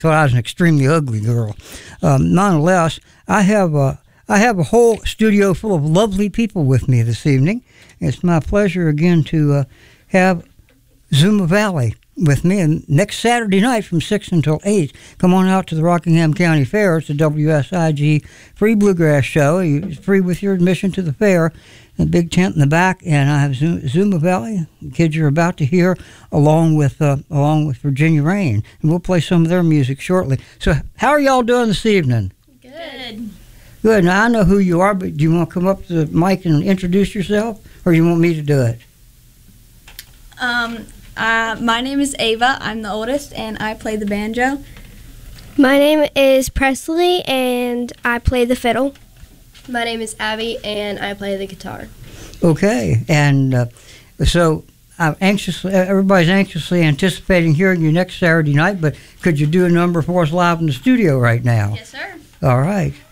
thought I was an extremely ugly girl. Nonetheless, I have a whole studio full of lovely people with me this evening. It's my pleasure again to have Zuma Valley with me. And next Saturday night from 6 until 8, come on out to the Rockingham County Fair. It's a WSIG free bluegrass show. It's free with your admission to the fair. A big tent in the back, and I have Zuma Valley, the kids you're about to hear, along with Virginia Rain, and we'll play some of their music shortly. So, how are y'all doing this evening? Good. Good. Now I know who you are, but do you want to come up to the mic and introduce yourself, or you want me to do it? My name is Ava. I'm the oldest, and I play the banjo. My name is Presley, and I play the fiddle. My name is Abby, and I play the guitar. Okay, and so everybody's anxiously anticipating hearing you next Saturday night, but could you do a number for us live in the studio right now? Yes, sir. All right.